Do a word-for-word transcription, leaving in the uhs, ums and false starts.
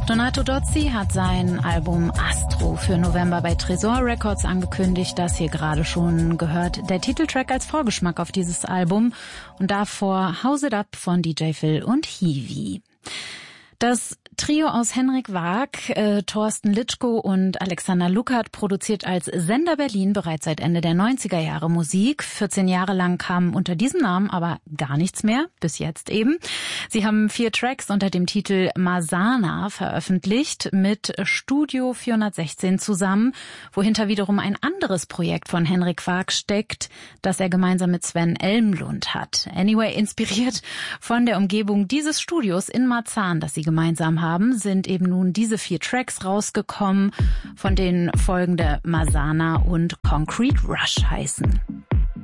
Donato Dozzi hat sein Album Astro für November bei Tresor Records angekündigt. Das hier gerade schon gehört. Der Titeltrack als Vorgeschmack auf dieses Album und davor House It Up von D J Phil und Hiwi. Das Trio aus Henrik Waag, äh, Thorsten Litschko und Alexander Luckert produziert als Sender Berlin bereits seit Ende der neunziger Jahre Musik. vierzehn Jahre lang kam unter diesem Namen aber gar nichts mehr, bis jetzt eben. Sie haben vier Tracks unter dem Titel Masana veröffentlicht mit Studio vierhundertsechzehn zusammen, wohinter wiederum ein anderes Projekt von Henrik Waag steckt, das er gemeinsam mit Sven Elmlund hat. Anyway, inspiriert von der Umgebung dieses Studios in Marzahn, das sie gemeinsam haben, haben, sind eben nun diese vier Tracks rausgekommen, von denen folgende Masana und Concrete Rush heißen.